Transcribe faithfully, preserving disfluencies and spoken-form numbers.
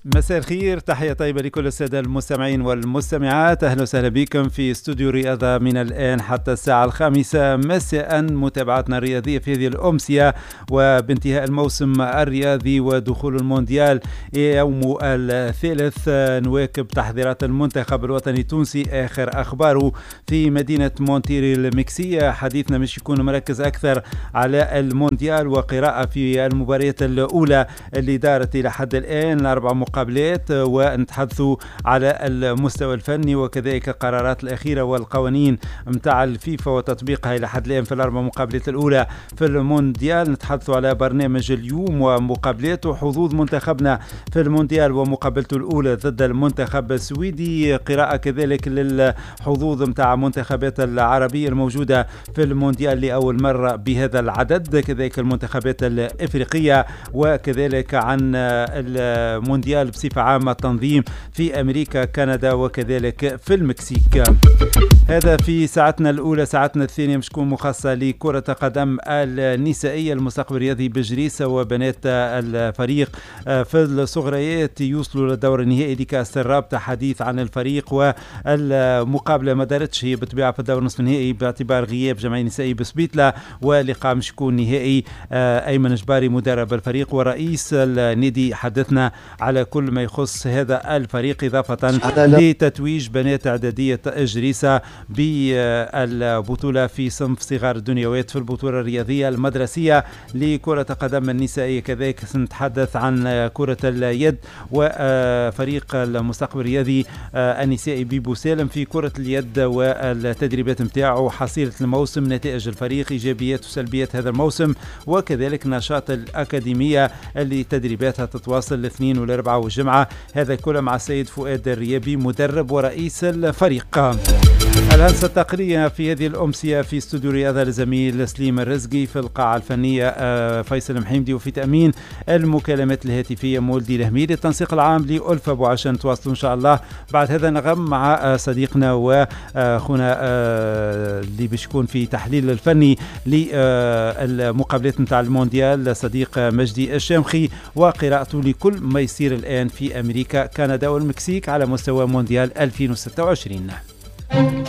مساء الخير، تحية طيبة لكل السادة المستمعين والمستمعات. أهلا وسهلا بكم في استوديو رياضة من الآن حتى الساعة الخامسة مساء. متابعتنا الرياضية في هذه الأمسية وبانتهاء الموسم الرياضي ودخول المونديال يوم الثالث، نواكب تحضيرات المنتخب الوطني التونسي آخر أخباره في مدينة مونتيري المكسية. حديثنا مش يكون مركز أكثر على المونديال وقراءة في المباريات الأولى اللي دارت إلى حد الآن، أربع مقابلات، ونتحدثوا على المستوى الفني وكذلك القرارات الأخيرة والقوانين متاع الفيفا وتطبيقها إلى حد الآن في الأربع مقابلات الأولى في المونديال. نتحدثوا على برنامج اليوم ومقابلاته، حظوظ منتخبنا في المونديال ومقابلته الأولى ضد المنتخب السويدي، قراءة كذلك للحظوظ متاع منتخبات العربية الموجودة في المونديال لأول مرة بهذا العدد، كذلك المنتخبات الإفريقية، وكذلك عن المونديال بصفة عامة، تنظيم في أمريكا، كندا، وكذلك في المكسيك. هذا في ساعتنا الأولى. ساعتنا الثانية مش تكون مخصصة لكرة قدم النسائية، المستقبل الرياضي بجريسة وبنات الفريق في الصغريات يوصلوا للدور النهائي لكأس الرابطة. حديث عن الفريق والمقابلة ما دارتش هي بالطبيعة في الدور نصف النهائي باعتبار غياب جمعية نسائي بسبيتلا، ولقاء مش يكون نهائي. أيمن جباري مدرب الفريق ورئيس النادي حدثنا على كل ما يخص هذا الفريق، إضافة لتتويج بنات إعدادية جريسة بالبطولة في صنف صغار الدنيوات في البطولة الرياضية المدرسية لكرة قدم النسائية. كذلك سنتحدث عن كرة اليد وفريق المستقبل الرياضي النسائي بيبو سالم في كرة اليد والتدريبات متاعه، حصيلة الموسم، نتائج الفريق، إيجابيات وسلبيات هذا الموسم، وكذلك نشاط الأكاديمية اللي تدريباتها تتواصل الاثنين والأربعاء والجمعة. هذا كله مع السيد فؤاد الريابي مدرب ورئيس الفريق. الهندسة التقنية في هذه الأمسية في استوديو رياضة لزميل سليم الرزقي، في القاعة الفنية فيصل محمدي، وفي تأمين المكالمات الهاتفية مولدي الهميدي، التنسيق العام لألفة أبو عشان. تواصلوا إن شاء الله بعد هذا نغم مع صديقنا وأخونا اللي بيشكون في تحليل الفني للمقابلات نتاع المونديال، صديق مجدي الشامخي، وقراءته لكل ما يصير الآن في أمريكا، كندا والمكسيك على مستوى مونديال ألفين وستة وعشرين.